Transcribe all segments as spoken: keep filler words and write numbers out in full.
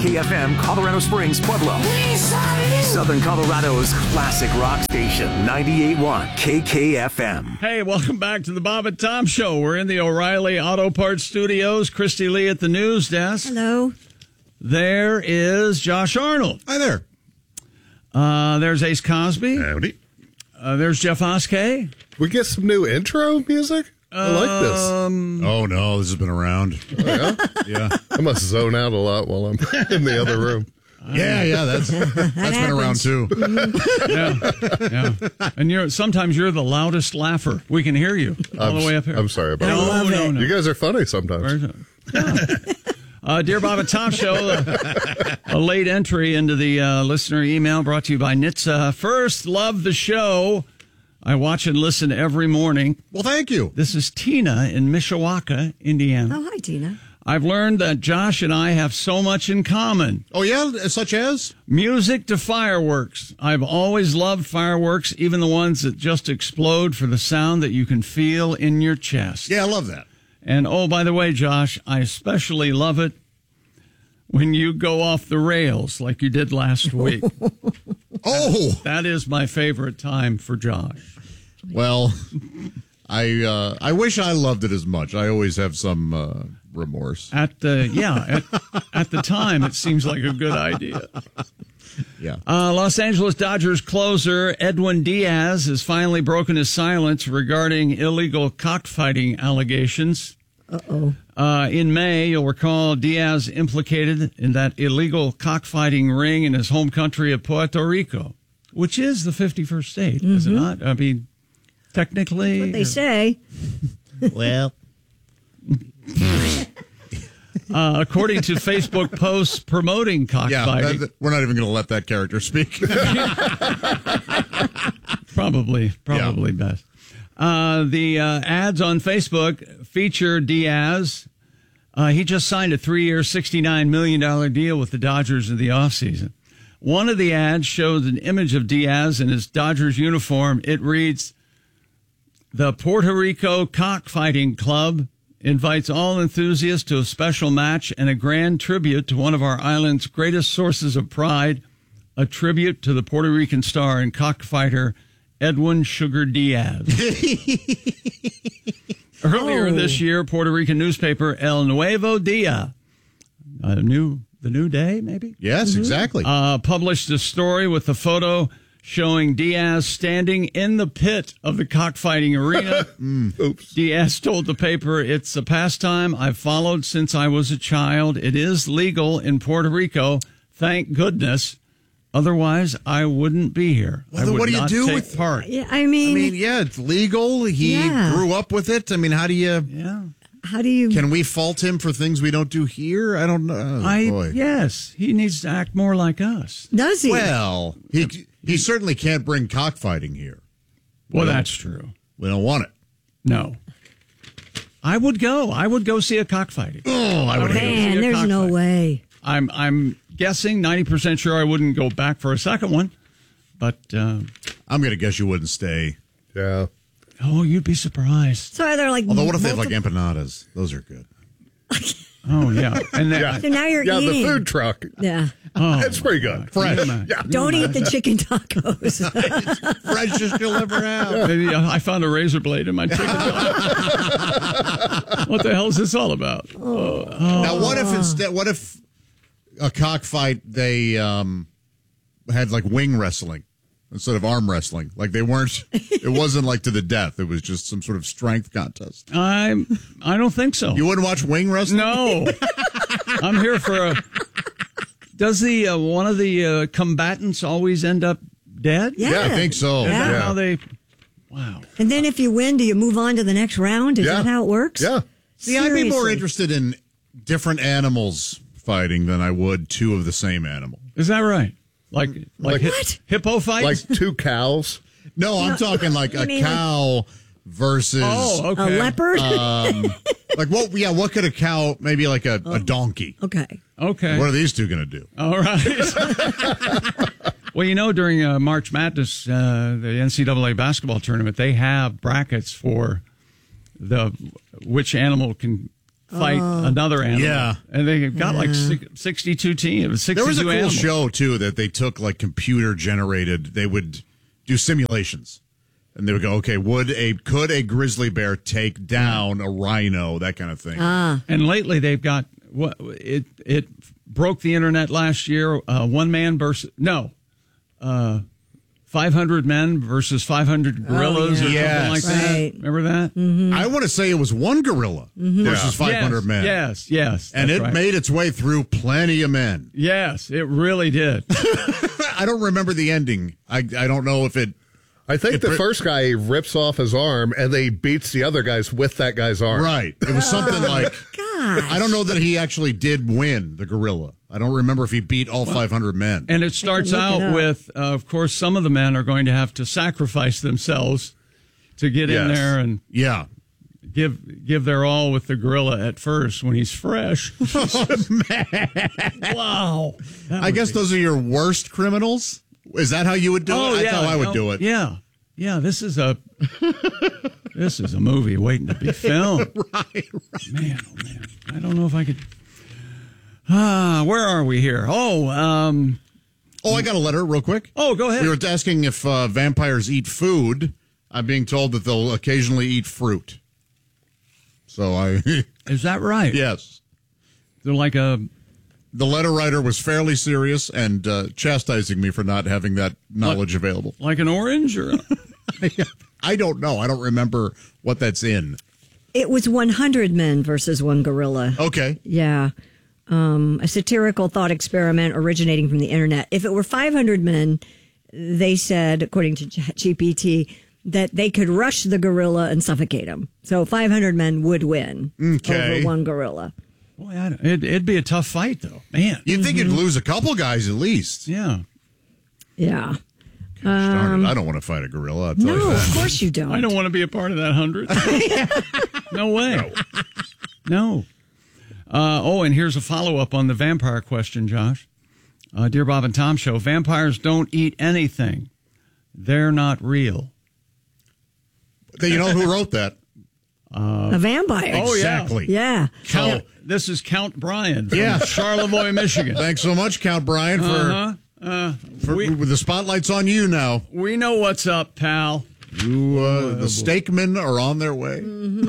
K F M, Colorado Springs, Pueblo. Southern Colorado's classic rock station, ninety-eight point one K K F M. Hey, welcome back to the Bob and Tom Show. We're in the O'Reilly Auto Parts Studios. Christy Lee at the news desk. Hello. There is Josh Arnold. Hi there. Uh, there's Ace Cosby. Howdy. Uh, there's Jeff Oskey. We get some new intro music? I like this. Um, Oh, no, this has been around. Oh, yeah? Yeah. I must zone out a lot while I'm in the other room. Yeah, yeah, that's that's been around too. yeah, yeah. And you're sometimes you're the loudest laugher. We can hear you all I'm, the way up here. I'm sorry about I no, love no, it. no. that. You guys are funny sometimes. Yeah. Uh, Dear Bob and Tom Show, uh, a late entry into the uh, listener email brought to you by N H T S A. First, love the show. I watch and listen every morning. Well, thank you. This is Tina in Mishawaka, Indiana. Oh, hi, Tina. I've learned that Josh and I have so much in common. Oh, yeah, such as? Music to fireworks. I've always loved fireworks, even the ones that just explode for the sound that you can feel in your chest. Yeah, I love that. And, oh, by the way, Josh, I especially love it when you go off the rails like you did last week. Oh, That is my favorite time for Josh. well, I uh, I wish I loved it as much. I always have some uh, remorse. At the, yeah, at, at the time, it seems like a good idea. Yeah. Uh, Los Angeles Dodgers closer Edwin Diaz has finally broken his silence regarding illegal cockfighting allegations. Uh-oh. Uh, in May, you'll recall Diaz implicated in that illegal cockfighting ring in his home country of Puerto Rico, which is the fifty-first state, is it not? I mean, technically. What they say. Well, Uh, according to Facebook posts promoting yeah, cockfighting. that, we're not even going to let that character speak. Probably, probably best. Uh, the uh, ads on Facebook feature Diaz. Uh, he just signed a three-year, sixty-nine million dollars deal with the Dodgers in the offseason. One of the ads shows an image of Diaz in his Dodgers uniform. It reads, "The Puerto Rico Cockfighting Club invites all enthusiasts to a special match and a grand tribute to one of our island's greatest sources of pride, a tribute to the Puerto Rican star and cockfighter Edwin Sugar Diaz." Earlier Oh. this year, Puerto Rican newspaper El Nuevo Dia, uh, new, the new day, maybe? Yes, exactly. Uh, published a story with a photo showing Diaz standing in the pit of the cockfighting arena. Oops. Diaz told the paper, "It's a pastime I've followed since I was a child. It is legal in Puerto Rico. Thank goodness. Otherwise, I wouldn't be here. Well, I then would what do you not do take with- part." Yeah, I mean, I mean, yeah, it's legal. He Yeah. grew up with it. I mean, how do you? Yeah. how do you... Can we fault him for things we don't do here? I don't know. I, Boy. yes, he needs to act more like us. Does he? Well, he he certainly can't bring cockfighting here. Well, that's true. We don't want it. No. I would go. I would go see a cockfighting. Oh, I would. Okay. hate Man, See a there's no cockfight. way. I'm I'm guessing ninety percent sure I wouldn't go back for a second one. But, uh, I'm going to guess you wouldn't stay. Yeah. oh, you'd be surprised. So are there like... Although, what if they have like multiple- empanadas? Those are good. Oh, yeah. And then, Yeah. So now you're yeah, eating. the food truck. Yeah. oh, It's pretty good. Fresh. Yeah. Don't eat the chicken tacos. Freshest you'll ever have. Maybe I found a razor blade in my chicken. What the hell is this all about? Oh. Now, what if instead? What if a cockfight they um, had like wing wrestling instead of arm wrestling? Like they weren't. It wasn't like to the death. It was just some sort of strength contest. I'm, I don't think so. You wouldn't watch wing wrestling? No. I'm here for a... Does the uh, one of the uh, combatants always end up dead? Yeah. Yeah, I think so. Is that Yeah. how they... Wow. And then if you win, do you move on to the next round? Is Yeah. that how it works? Yeah. See, I'd be more Seriously. interested in different animals fighting than I would two of the same animal. Is that right? Like, like, Like- hip, What? hippo fights? Like two cows. No, I'm No, talking like you a mean- cow versus oh, A okay. leopard? like what? Yeah, what could a cow? Maybe like a, a donkey. okay. Okay. What are these two going to do? All right. Well, you know, during uh, March Madness, uh, the N C double A basketball tournament, they have brackets for the which animal can fight another animal. Yeah. And they got like six, sixty-two teams. There was a cool animals. show, too, that they took like computer generated. They would do simulations. And they would go, okay, would a could a grizzly bear take down a rhino, that kind of thing. Ah. And lately they've got what it it broke the internet last year. Uh, one man versus no, uh, five hundred men versus five hundred gorillas Oh, or yeah. something like Yes. that. Right. Remember that? Mm-hmm. I want to say it was one gorilla versus five hundred yes, men. Yes, yes, And that's it right. made its way through plenty of men. Yes, it really did. I don't remember the ending. I I don't know if it. I think It the pri- first guy rips off his arm and they beats the other guys with that guy's arm. Right. It was something like. Gosh. I don't know that he actually did win the gorilla. I don't remember if he beat all five hundred men. And it starts look it out up. with, uh, of course, some of the men are going to have to sacrifice themselves to get in Yes. there and Yeah. give give their all with the gorilla at first when he's fresh. Wow. That I would guess be- those are your worst criminals. Is that how you would do Oh, it? yeah. That's how I would no, do it. Yeah. Yeah, this is a this is a movie waiting to be filmed. Right, right. Man, oh man. I don't know if I could Ah, where are we here? Oh, um Oh, I got a letter real quick. Oh, go ahead. We were asking if uh, vampires eat food. I'm being told that they'll occasionally eat fruit. So I, Is that right? yes. They're like a The letter writer was fairly serious and uh, chastising me for not having that knowledge available. like an orange or I don't know. I don't remember what that's in. It was one hundred men versus one gorilla. Okay. Yeah. Um, a satirical thought experiment originating from the internet. If it were five hundred men, they said, according to G P T, that they could rush the gorilla and suffocate him. So five hundred men would win Okay. over one gorilla. Boy, I don't, it, it'd be a tough fight though. Man. You'd think you'd lose a couple guys at least. Yeah. Yeah. Gosh darn it. I don't want to fight a gorilla. I'll tell you No, that. of course you don't. I don't want to be a part of that hundred. No way. No. Uh, oh, and here's a follow up on the vampire question, Josh. Uh, Dear Bob and Tom Show, vampires don't eat anything. They're not real. You know who wrote that? A vampire. Oh, yeah. Exactly. Yeah. Count, this is Count Brian from Yeah. Charlevoix, Michigan. Thanks so much, Count Brian, for, Uh-huh. Uh, for we, the spotlight's on you now. we know what's up, pal. You, uh, the Steakmen are on their way.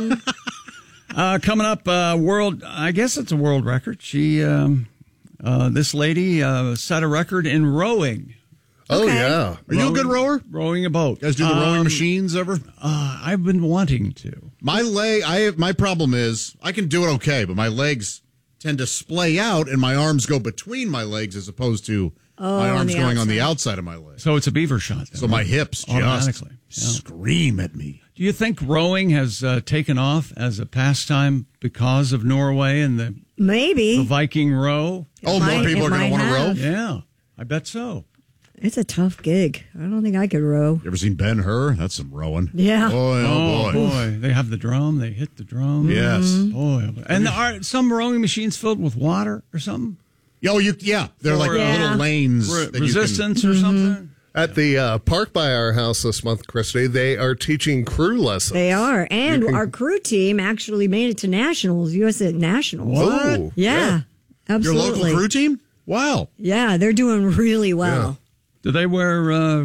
Uh, coming up, uh, world, I guess it's a world record. She, um, uh, this lady uh, set a record in rowing. Oh, Okay. yeah. Are you a good rower? Rowing a boat. You guys do the rowing Um, machines ever? Uh, I've been wanting to. My leg, I have, my problem is I can do it okay, but my legs tend to splay out and my arms go between my legs as opposed to Oh, my on arms the going on the outside. outside of my legs. So it's a beaver shot. then, So my right? hips Automatically, just yeah. scream at me. Do you think rowing has uh, taken off as a pastime because of Norway and the, Maybe. the Viking row? Oh, might- more people it are going to might want to row? have. You Yeah, I bet so. It's a tough gig. I don't think I could row. ever seen Ben Hur? That's some rowing. Yeah. Boy, oh, Oh, boy. boy. They have the drum. They hit the drum. Yes. Boy. oh boy. And there are some rowing machines filled with water or something? Oh, you, yeah. They're like Yeah. little lanes. Re- that you can- resistance or something? At the uh, park by our house this month, Christy, they are teaching crew lessons. They are. And You can- our crew team actually made it to nationals, U S A Nationals. What? Oh, Yeah. Your Absolutely. local crew team? Wow. Yeah, they're doing really well. Do they wear uh,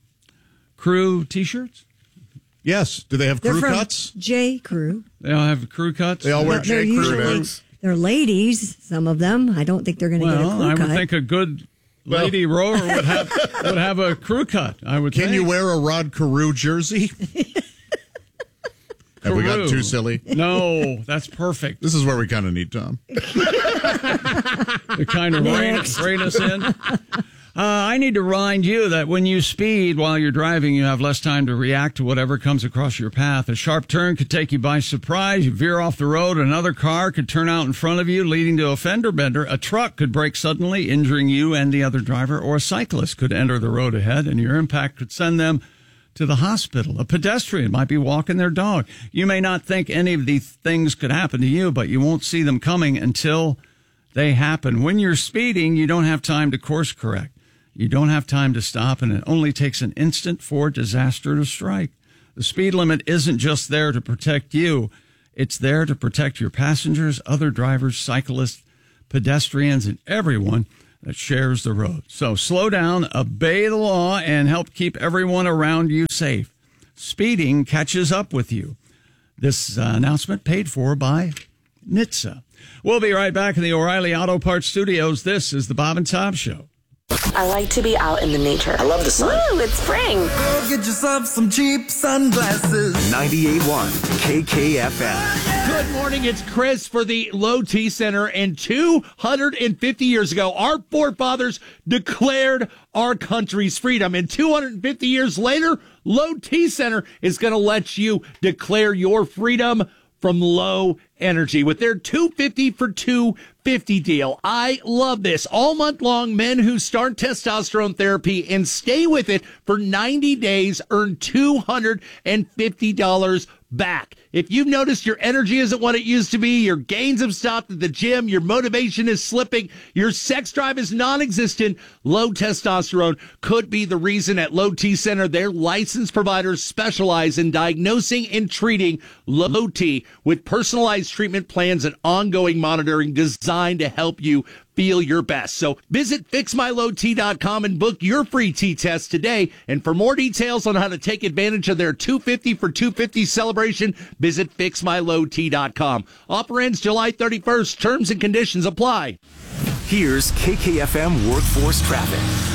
crew T-shirts? Yes. Do they have They're crew from cuts? J Crew. They all have crew cuts? They all wear But they're J. Crew usually necks? they're ladies, some of them. I don't think they're going to get a Well, crew I would cut. think a good lady rower would have would have a crew cut. I would. Can think. you wear a Rod Carew jersey? Have we got Carew. too silly? No, that's perfect. This is where we kind of need Tom. To kind of rein, Next. rein us in. Uh, I need to remind you that when you speed while you're driving, you have less time to react to whatever comes across your path. A sharp turn could take you by surprise. You veer off the road. Another car could turn out in front of you, leading to a fender bender. A truck could brake suddenly, injuring you and the other driver. Or a cyclist could enter the road ahead, and your impact could send them to the hospital. A pedestrian might be walking their dog. You may not think any of these things could happen to you, but you won't see them coming until they happen. When you're speeding, you don't have time to course correct. You don't have time to stop, and it only takes an instant for disaster to strike. The speed limit isn't just there to protect you. It's there to protect your passengers, other drivers, cyclists, pedestrians, and everyone that shares the road. So slow down, obey the law, and help keep everyone around you safe. Speeding catches up with you. This uh, announcement paid for by N H T S A. We'll be right back in the O'Reilly Auto Parts Studios. This is the Bob and Tom Show. I like to be out in the nature. I love the sun. Woo, it's spring. Go get yourself some cheap sunglasses. ninety-eight point one K K F M. Good morning. It's Chris for the Low T Center. And two hundred fifty years ago, our forefathers declared our country's freedom. And two hundred fifty years later, Low T Center is going to let you declare your freedom from low energy with their two fifty for two fifty deal. I love this. All month long, men who start testosterone therapy and stay with it for ninety days earn two hundred fifty dollars back. If you've noticed your energy isn't what it used to be, your gains have stopped at the gym, your motivation is slipping, your sex drive is non-existent, low testosterone could be the reason. At Low T Center, their licensed providers specialize in diagnosing and treating low T with personalized treatment plans and ongoing monitoring designed to help you feel your best. So visit fix my low t dot com and book your free T-test today. And for more details on how to take advantage of their two fifty for two fifty celebration, visit fix my low t dot com. Offer ends July thirty-first. Terms and conditions apply. Here's K K F M Workforce Traffic.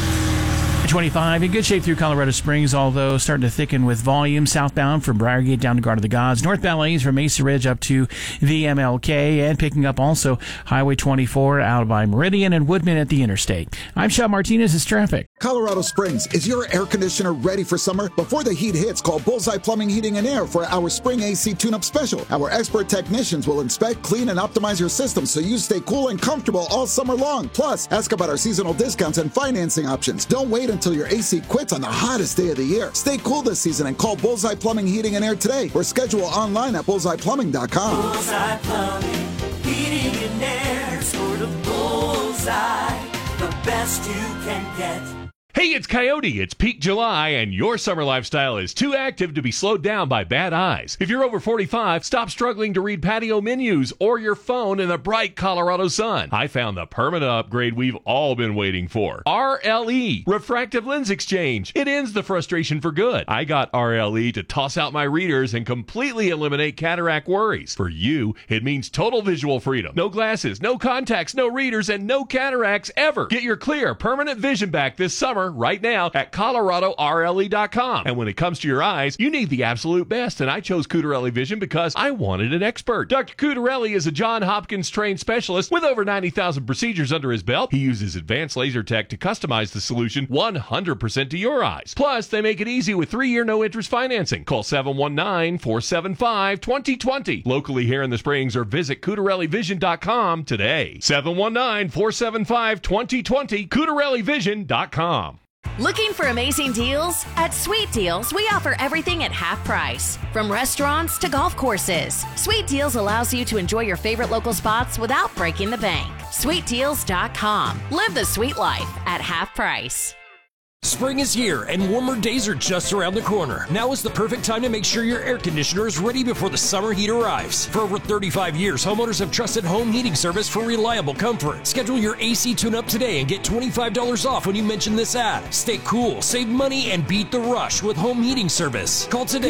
twenty-five in good shape through Colorado Springs, although starting to thicken with volume southbound from Briargate down to Garden of the Gods. Northbound lanes from Mesa Ridge up to the M L K, and picking up also Highway twenty-four out by Meridian and Woodman at the interstate. I'm Sean Martinez. It's traffic. Colorado Springs, is your air conditioner ready for summer? Before the heat hits, call Bullseye Plumbing, Heating, and Air for our spring A C tune-up special. Our expert technicians will inspect, clean, and optimize your system so you stay cool and comfortable all summer long. Plus, ask about our seasonal discounts and financing options. Don't wait until your A C quits on the hottest day of the year. Stay cool this season and call Bullseye Plumbing, Heating, and Air today, or schedule online at bullseye plumbing dot com. Bullseye Plumbing, Heating, and Air. Sort of bullseye, the best you can get. Hey, it's Coyote. It's peak July, and your summer lifestyle is too active to be slowed down by bad eyes. If you're over forty-five, stop struggling to read patio menus or your phone in the bright Colorado sun. I found the permanent upgrade we've all been waiting for. R L E, Refractive Lens Exchange. It ends the frustration for good. I got R L E to toss out my readers and completely eliminate cataract worries. For you, it means total visual freedom. No glasses, no contacts, no readers, and no cataracts ever. Get your clear, permanent vision back this summer right now at Colorado R L E dot com. And when it comes to your eyes, you need the absolute best, and I chose Cutarelli Vision because I wanted an expert. Doctor Cutarelli is a John Hopkins trained specialist with over ninety thousand procedures under his belt. He uses advanced laser tech to customize the solution one hundred percent to your eyes. Plus, they make it easy with three-year no-interest financing. Call seven one nine, four seven five, two zero two zero locally here in the Springs, or visit Cutarelli Vision dot com today. seven one nine, four seven five, two zero two zero, Cutarelli Vision dot com. Looking for amazing deals? At Sweet Deals, we offer everything at half price. From restaurants to golf courses, Sweet Deals allows you to enjoy your favorite local spots without breaking the bank. sweet deals dot com. Live the sweet life at half price. Spring is here and warmer days are just around the corner. Now is the perfect time to make sure your air conditioner is ready before the summer heat arrives. For over thirty-five years, homeowners have trusted home heating service for reliable comfort. Schedule your A C tune-up today and get twenty-five dollars off when you mention this ad. Stay cool, save money, and beat the rush with home heating service. Call today.